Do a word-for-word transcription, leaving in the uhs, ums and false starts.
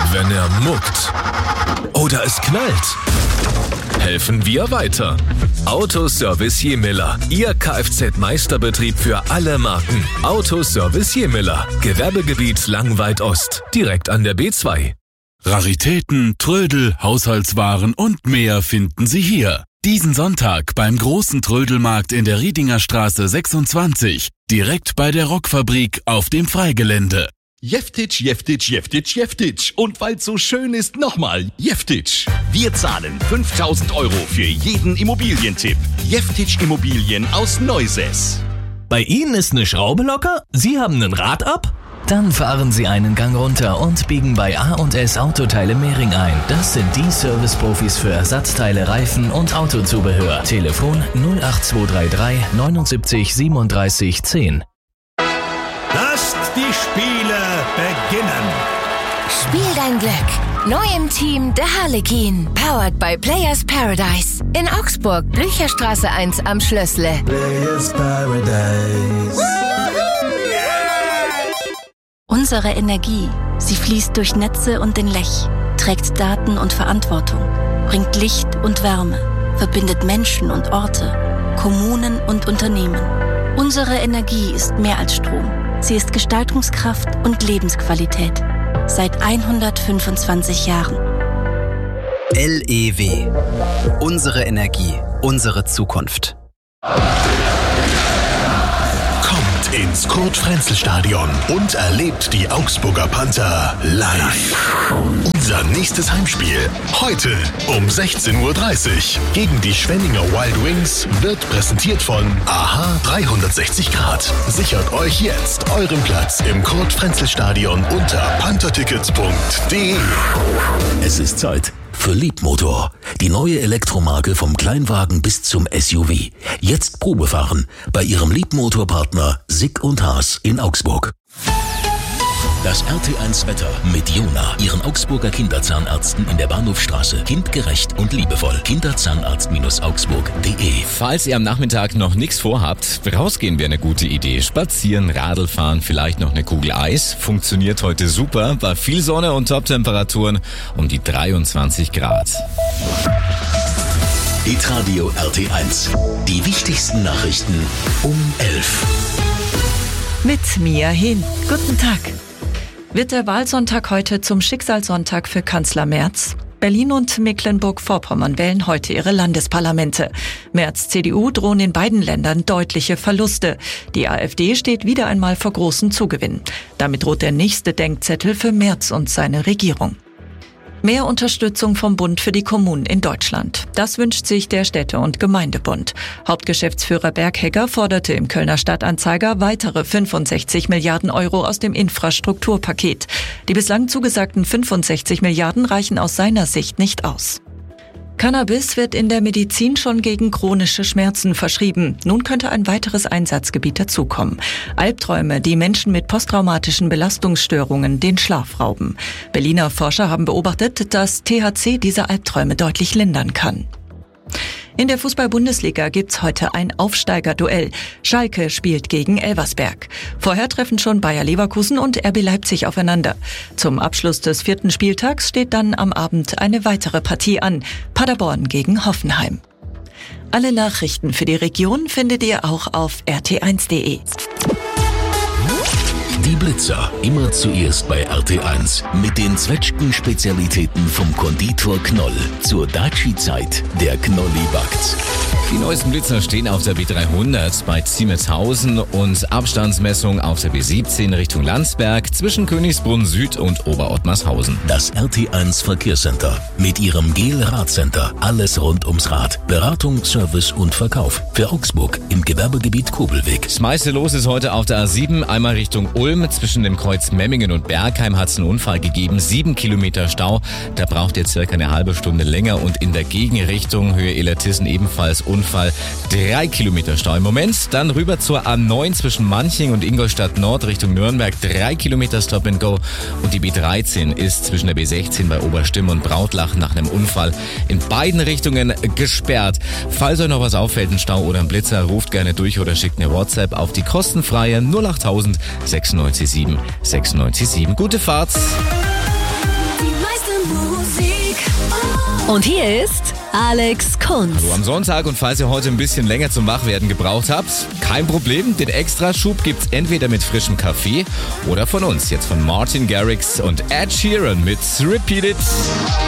wenn er muckt oder es knallt? Helfen wir weiter. Autoservice Jemiller. Ihr Kfz-Meisterbetrieb für alle Marken. Autoservice Jemiller. Gewerbegebiet Langweid Ost. Direkt an der B zwei. Raritäten, Trödel, Haushaltswaren und mehr finden Sie hier. Diesen Sonntag beim großen Trödelmarkt in der Riedinger Straße sechsundzwanzig. Direkt bei der Rockfabrik auf dem Freigelände. Jeftitsch, Jeftitsch, Jeftitsch, Jeftitsch. Und weil's so schön ist, nochmal Jeftitsch. Wir zahlen fünftausend Euro für jeden Immobilientipp. Jeftitsch Immobilien aus Neusäß. Bei Ihnen ist eine Schraube locker? Sie haben einen Rad ab? Dann fahren Sie einen Gang runter und biegen bei A und S Autoteile Mehring ein. Das sind die Service-Profis für Ersatzteile, Reifen und Autozubehör. Telefon null acht zwei drei drei neunundsiebzig siebenunddreißig zehn. Lasst die Spiele beginnen. Spiel dein Glück. Neu im Team der Harlekin. Powered by Players Paradise. In Augsburg, Blücherstraße eins am Schlössle. Players Paradise. Unsere Energie, sie fließt durch Netze und den Lech, trägt Daten und Verantwortung, bringt Licht und Wärme, verbindet Menschen und Orte, Kommunen und Unternehmen. Unsere Energie ist mehr als Strom. Sie ist Gestaltungskraft und Lebensqualität. Seit hundertfünfundzwanzig Jahren. L E W. Unsere Energie, unsere Zukunft. Kommt ins Kurt-Frenzel-Stadion und erlebt die Augsburger Panther live. Unser nächstes Heimspiel heute um sechzehn Uhr dreißig gegen die Schwenninger Wild Wings wird präsentiert von AHA dreihundertsechzig Grad. Sichert euch jetzt euren Platz im Kurt-Frenzel-Stadion unter panthertickets punkt de. Es ist Zeit für Leapmotor, die neue Elektromarke vom Kleinwagen bis zum S U V. Jetzt Probefahren bei Ihrem Leapmotor-Partner Sick und Haas in Augsburg. Das R T eins Wetter mit Jona, Ihren Augsburger Kinderzahnärzten in der Bahnhofstraße. Kindgerecht und liebevoll. Kinderzahnarzt Augsburg punkt de. Falls ihr am Nachmittag noch nichts vorhabt, rausgehen wäre eine gute Idee. Spazieren, Radl fahren, vielleicht noch eine Kugel Eis. Funktioniert heute super, bei viel Sonne und Top-Temperaturen um die dreiundzwanzig Grad. Hitradio R T eins. Die wichtigsten Nachrichten um elf. Mit Mia Hin. Guten Tag. Wird der Wahlsonntag heute zum Schicksalssonntag für Kanzler Merz? Berlin und Mecklenburg-Vorpommern wählen heute ihre Landesparlamente. Merz' C D U drohen in beiden Ländern deutliche Verluste. Die AfD steht wieder einmal vor großen Zugewinnen. Damit droht der nächste Denkzettel für Merz und seine Regierung. Mehr Unterstützung vom Bund für die Kommunen in Deutschland. Das wünscht sich der Städte- und Gemeindebund. Hauptgeschäftsführer Berghegger forderte im Kölner Stadtanzeiger weitere fünfundsechzig Milliarden Euro aus dem Infrastrukturpaket. Die bislang zugesagten fünfundsechzig Milliarden reichen aus seiner Sicht nicht aus. Cannabis wird in der Medizin schon gegen chronische Schmerzen verschrieben. Nun könnte ein weiteres Einsatzgebiet dazukommen. Albträume, die Menschen mit posttraumatischen Belastungsstörungen den Schlaf rauben. Berliner Forscher haben beobachtet, dass T H C diese Albträume deutlich lindern kann. In der Fußball-Bundesliga gibt's heute ein Aufsteigerduell. Schalke spielt gegen Elversberg. Vorher treffen schon Bayer Leverkusen und R B Leipzig aufeinander. Zum Abschluss des vierten Spieltags steht dann am Abend eine weitere Partie an. Paderborn gegen Hoffenheim. Alle Nachrichten für die Region findet ihr auch auf r t eins punkt de. Die Blitzer, immer zuerst bei R T eins. Mit den Zwetschgen-Spezialitäten vom Konditor Knoll. Zur Daci-Zeit, der Knolli backt. Die neuesten Blitzer stehen auf der B dreihundert bei Ziemetshausen und Abstandsmessung auf der B siebzehn Richtung Landsberg zwischen Königsbrunn Süd und Oberottmarshausen. Das R T eins Verkehrscenter mit ihrem Gel-Radcenter. Alles rund ums Rad. Beratung, Service und Verkauf. Für Augsburg im Gewerbegebiet Kobelweg. Das meiste los ist heute auf der A sieben, einmal Richtung Ulm. Zwischen dem Kreuz Memmingen und Bergheim hat es einen Unfall gegeben. Sieben Kilometer Stau. Da braucht ihr circa eine halbe Stunde länger. Und in der Gegenrichtung Höhe Illertissen ebenfalls Unfall. Drei Kilometer Stau im Moment. Dann rüber zur A neun zwischen Manching und Ingolstadt Nord Richtung Nürnberg. Drei Kilometer Stop and Go. Und die B dreizehn ist zwischen der B sechzehn bei Oberstimm und Brautlach nach einem Unfall in beiden Richtungen gesperrt. Falls euch noch was auffällt, ein Stau oder ein Blitzer, ruft gerne durch oder schickt eine WhatsApp auf die kostenfreie null acht null null sechsundneunzig sieben sechsundneunzig sieben. Gute Fahrt! die meiste Musik. Oh. Und hier ist Alex Kunz. Hallo am Sonntag, und falls ihr heute ein bisschen länger zum Wachwerden gebraucht habt, kein Problem. Den Extraschub gibt's entweder mit frischem Kaffee oder von uns. Jetzt von Martin Garrix und Ed Sheeran mit Repeat It.